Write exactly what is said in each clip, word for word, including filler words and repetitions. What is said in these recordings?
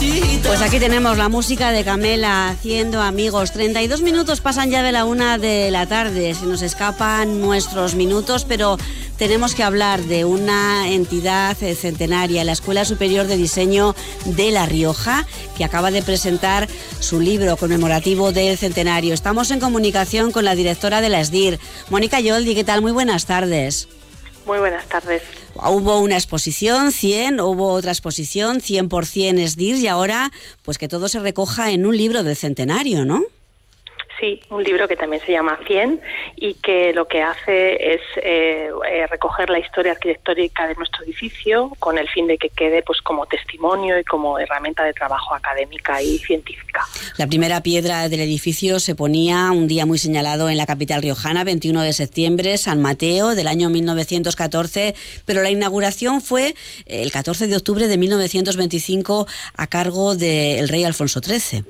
Pues aquí tenemos la música de Camela, Haciendo Amigos. treinta y dos minutos pasan ya de la una de la tarde. Se nos escapan nuestros minutos, pero tenemos que hablar de una entidad centenaria, la Escuela Superior de Diseño de La Rioja, que acaba de presentar su libro conmemorativo del centenario. Estamos en comunicación con la directora de la S D I R, Mónica Yoldi. ¿Qué tal? Muy buenas tardes. Muy buenas tardes. Hubo una exposición cien, hubo otra exposición cien por ciento S D I R y ahora pues que todo se recoja en un libro del centenario, ¿no? Sí, un libro que también se llama cien y que lo que hace es eh, eh, recoger la historia arquitectónica de nuestro edificio con el fin de que quede pues como testimonio y como herramienta de trabajo académica y científica. La primera piedra del edificio se ponía un día muy señalado en la capital riojana, veintiuno de septiembre, San Mateo, del año mil novecientos catorce, pero la inauguración fue el catorce de octubre de mil novecientos veinticinco a cargo del rey Alfonso trece.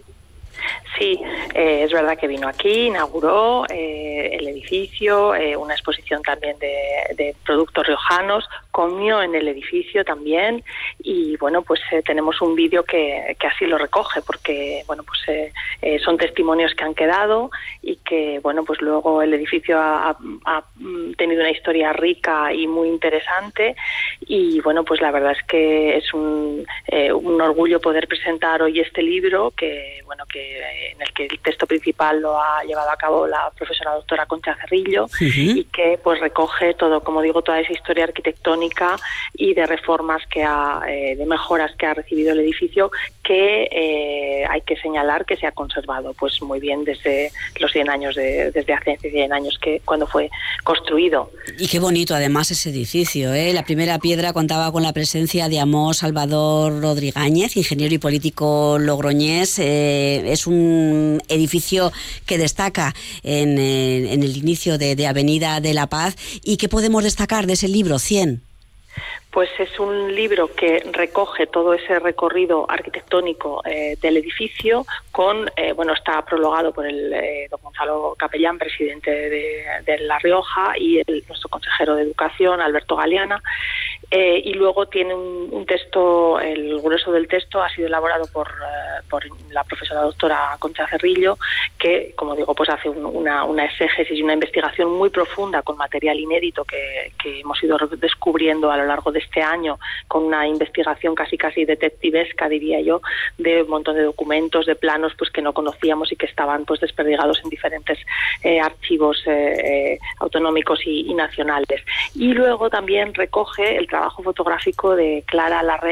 Sí, eh, es verdad que vino aquí, inauguró eh, el edificio, eh, una exposición también de, de productos riojanos, comió en el edificio también y bueno, pues eh, tenemos un vídeo que, que así lo recoge porque bueno, pues eh, eh, son testimonios que han quedado y que bueno, pues luego el edificio ha, ha tenido una historia rica y muy interesante y bueno, pues la verdad es que es un, eh, un orgullo poder presentar hoy este libro que bueno, que en el que el texto principal lo ha llevado a cabo la profesora doctora Concha Cerrillo, uh-huh. y que pues recoge todo, como digo, toda esa historia arquitectónica y de reformas que ha, eh, de mejoras que ha recibido el edificio, que eh, hay que señalar que se ha conservado pues muy bien desde los cien años, de, desde hace cien años que cuando fue construido. Y qué bonito además ese edificio, ¿eh? La primera piedra contaba con la presencia de Amós Salvador Rodríguez, ingeniero y político logroñés. Eh, es un edificio que destaca en, en, en el inicio de, de Avenida de la Paz. ¿Y qué podemos destacar de ese libro, cien? Pues es un libro que recoge todo ese recorrido arquitectónico eh, del edificio con, eh, bueno, está prologado por el eh, don Gonzalo Capellán, presidente de, de La Rioja, y el, nuestro consejero de Educación, Alberto Galeana, eh, y luego tiene un, un texto, el grueso del texto ha sido elaborado por, eh, por la profesora doctora Concha Cerrillo, que, como digo, pues hace un, una, una exégesis y una investigación muy profunda con material inédito que, que hemos ido descubriendo a lo largo de este año, con una investigación casi casi detectivesca, diría yo, de un montón de documentos, de planos pues que no conocíamos y que estaban pues desperdigados en diferentes eh, archivos eh, eh, autonómicos y, y nacionales. Y luego también recoge el trabajo fotográfico de Clara Larrea,